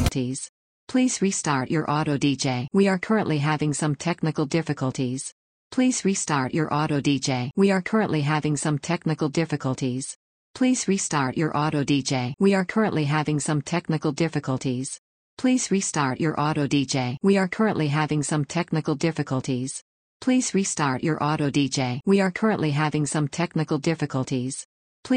difficulties. Please restart your auto DJ. We are currently having some technical difficulties. Please restart your auto DJ. We are currently having some technical difficulties. Please restart your auto DJ. We are currently having some technical difficulties. Please restart your auto DJ. We are currently having some technical difficulties. Please restart your auto DJ. We are currently having some technical difficulties.